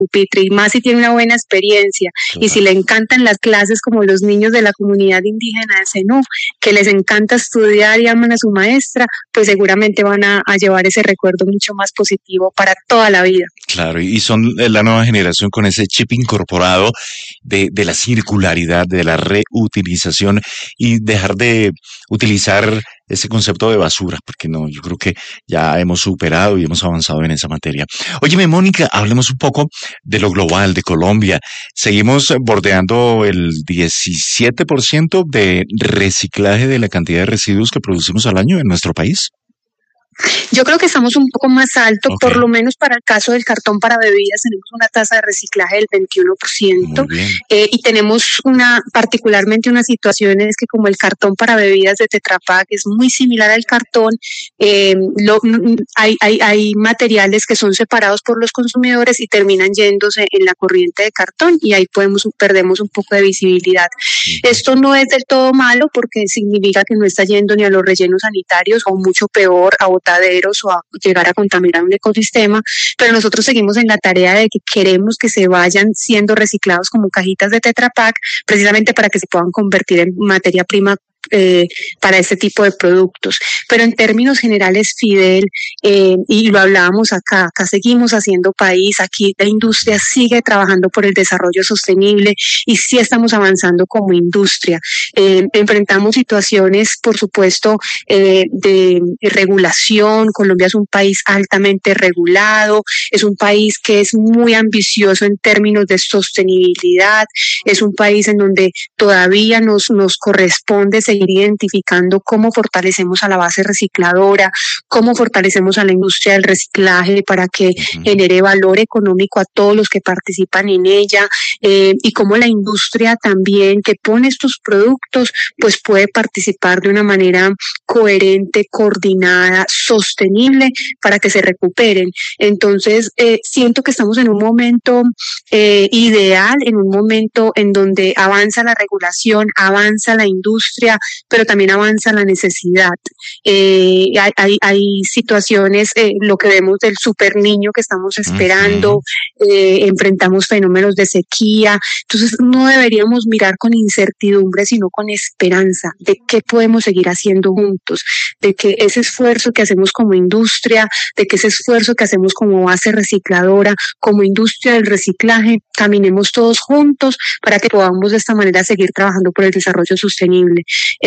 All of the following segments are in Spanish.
pupitre, y más si tiene una buena experiencia, y si Total. le encantan las clases como los niños de la comunidad indígena de Zenú, que les encanta estudiar y aman a su maestra, pues seguramente van a llevar ese recuerdo mucho más positivo para toda la vida. Claro, y son la nueva generación con ese chip incorporado de la circularidad, de la reutilización y dejar de utilizar ese concepto de basura, porque no, yo creo que ya hemos superado y hemos avanzado en esa materia. Óyeme, Mónica, hablemos un poco de lo global, de Colombia. Seguimos bordeando el 17% de reciclaje de la cantidad de residuos que producimos al año en nuestro país. Yo creo que estamos un poco más alto, Ok, por lo menos para el caso del cartón para bebidas tenemos una tasa de reciclaje del muy 21%, bien. y tenemos particularmente unas situaciones que como el cartón para bebidas de Tetra Pak es muy similar al cartón, hay materiales que son separados por los consumidores y terminan yéndose en la corriente de cartón y ahí perdemos un poco de visibilidad. Ujú. Esto no es del todo malo porque significa que no está yendo ni a los rellenos sanitarios o mucho peor a botaderos o a llegar a contaminar un ecosistema, pero nosotros seguimos en la tarea de que queremos que se vayan siendo reciclados como cajitas de Tetra Pak precisamente para que se puedan convertir en materia prima para este tipo de productos. Pero en términos generales, Fidel, y lo hablábamos acá seguimos haciendo país, aquí la industria sigue trabajando por el desarrollo sostenible y sí estamos avanzando como industria. Enfrentamos situaciones, por supuesto, de regulación. Colombia es un país altamente regulado, es un país que es muy ambicioso en términos de sostenibilidad, es un país en donde todavía nos corresponde seguir identificando cómo fortalecemos a la base recicladora, cómo fortalecemos a la industria del reciclaje para que Ujú. genere valor económico a todos los que participan en ella, y cómo la industria también que pone estos productos pues puede participar de una manera coherente, coordinada, sostenible para que se recuperen. Entonces, siento que estamos en un momento ideal, en un momento en donde avanza la regulación, avanza la industria, pero también avanza la necesidad. Hay situaciones, lo que vemos del super niño que estamos Ujú. esperando, enfrentamos fenómenos de sequía, entonces no deberíamos mirar con incertidumbre, sino con esperanza de qué podemos seguir haciendo juntos, de que ese esfuerzo que hacemos como industria, de que ese esfuerzo que hacemos como base recicladora, como industria del reciclaje, caminemos todos juntos para que podamos de esta manera seguir trabajando por el desarrollo sostenible.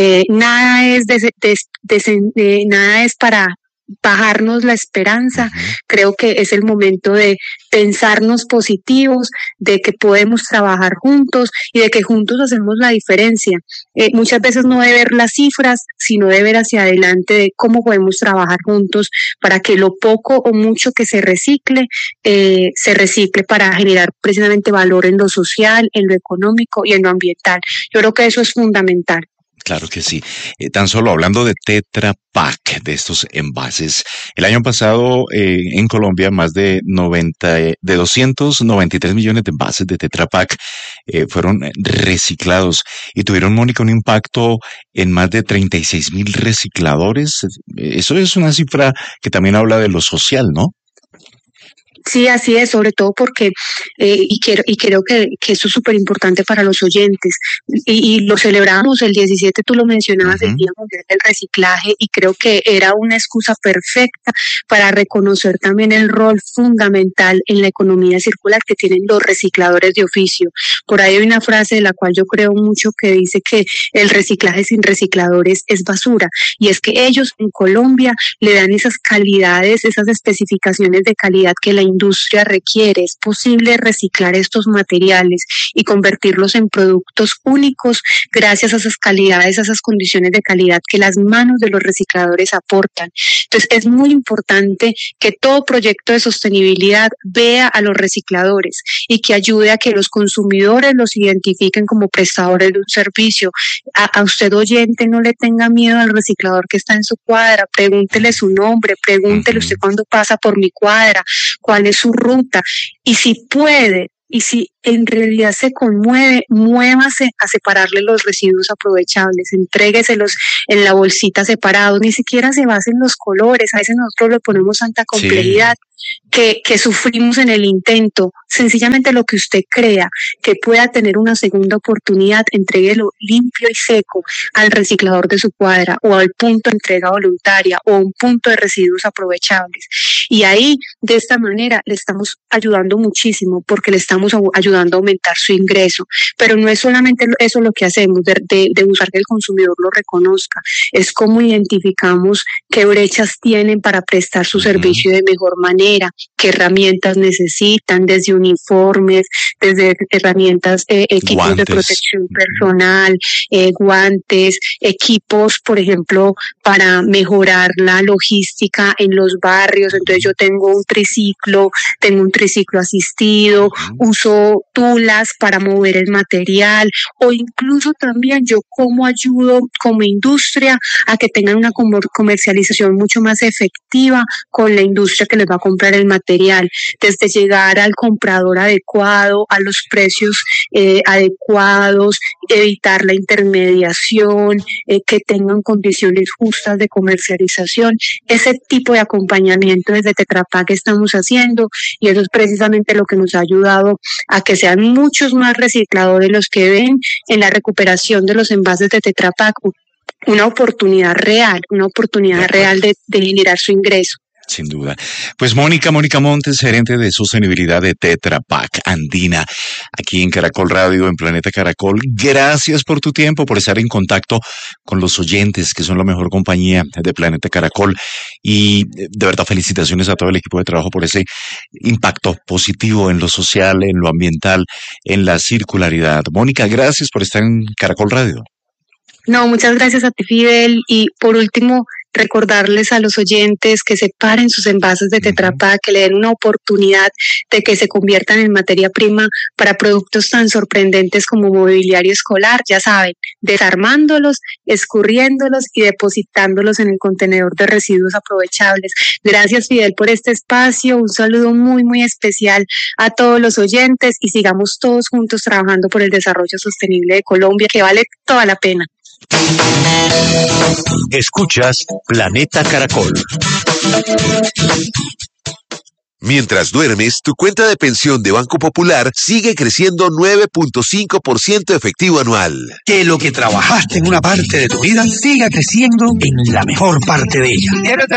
Nada es para bajarnos la esperanza. Ujú. Creo que es el momento de pensarnos positivos, de que podemos trabajar juntos y de que juntos hacemos la diferencia. Muchas veces no de ver las cifras, sino de ver hacia adelante de cómo podemos trabajar juntos para que lo poco o mucho que se recicle para generar precisamente valor en lo social, en lo económico y en lo ambiental. Yo creo que eso es fundamental. Claro que sí. Tan solo hablando de Tetra Pak, de estos envases, el año pasado en Colombia más de 293 millones de envases de Tetra Pak fueron reciclados y tuvieron, Mónica, un impacto en más de 36.000 recicladores. Eso es una cifra que también habla de lo social, ¿no? Sí, así es, sobre todo porque, y creo que eso es súper importante para los oyentes, y lo celebramos el 17, tú lo mencionabas, el Ujú. Día Mundial del Reciclaje, y creo que era una excusa perfecta para reconocer también el rol fundamental en la economía circular que tienen los recicladores de oficio. Por ahí hay una frase de la cual yo creo mucho que dice que el reciclaje sin recicladores es basura, y es que ellos en Colombia le dan esas calidades, esas especificaciones de calidad que la industria requiere. Es posible reciclar estos materiales y convertirlos en productos únicos gracias a esas calidades, a esas condiciones de calidad que las manos de los recicladores aportan. Entonces, es muy importante que todo proyecto de sostenibilidad vea a los recicladores y que ayude a que los consumidores los identifiquen como prestadores de un servicio. A usted oyente no le tenga miedo al reciclador que está en su cuadra, pregúntele su nombre, pregúntele usted Ujú. cuándo pasa por mi cuadra, cuál es su ruta, y si puede Y si en realidad se conmueve, muévase a separarle los residuos aprovechables, entrégueselos en la bolsita separados, ni siquiera se base en los colores, a veces nosotros le ponemos tanta complejidad. Sí. Que sufrimos en el intento. Sencillamente lo que usted crea que pueda tener una segunda oportunidad, entréguelo limpio y seco al reciclador de su cuadra o al punto de entrega voluntaria o a un punto de residuos aprovechables. Y ahí, de esta manera, le estamos ayudando muchísimo porque le estamos ayudando a aumentar su ingreso. Pero no es solamente eso lo que hacemos, de buscar que el consumidor lo reconozca, es cómo identificamos qué brechas tienen para prestar su servicio de mejor manera, qué herramientas necesitan, desde uniformes, desde herramientas, equipos guantes de protección personal, guantes, equipos, por ejemplo, para mejorar la logística en los barrios. Entonces yo tengo un triciclo asistido, uso tulas para mover el material, o incluso también yo cómo ayudo como industria a que tengan una comercialización mucho más efectiva con la industria que les va a comprar el material, desde llegar al comprador adecuado, a los precios adecuados, evitar la intermediación, que tengan condiciones justas de comercialización. Ese tipo de acompañamiento desde Tetra Pak estamos haciendo, y eso es precisamente lo que nos ha ayudado a que sean muchos más recicladores los que ven en la recuperación de los envases de Tetra Pak una oportunidad real de generar su ingreso. Sin duda. Pues Mónica Montes, gerente de sostenibilidad de Tetra Pak Andina, aquí en Caracol Radio, en Planeta Caracol. Gracias por tu tiempo, por estar en contacto con los oyentes, que son la mejor compañía de Planeta Caracol. Y de verdad, felicitaciones a todo el equipo de trabajo por ese impacto positivo en lo social, en lo ambiental, en la circularidad. Mónica, gracias por estar en Caracol Radio. No, muchas gracias a ti, Fidel. Y por último, recordarles a los oyentes que separen sus envases de Tetra Pak, que le den una oportunidad de que se conviertan en materia prima para productos tan sorprendentes como mobiliario escolar. Ya saben, desarmándolos, escurriéndolos y depositándolos en el contenedor de residuos aprovechables. Gracias, Fidel, por este espacio. Un saludo muy, muy especial a todos los oyentes, y sigamos todos juntos trabajando por el desarrollo sostenible de Colombia, que vale toda la pena. Escuchas Planeta Caracol. Mientras duermes, tu cuenta de pensión de Banco Popular sigue creciendo 9.5% efectivo anual. Que lo que trabajaste en una parte de tu vida siga creciendo en la mejor parte de ella.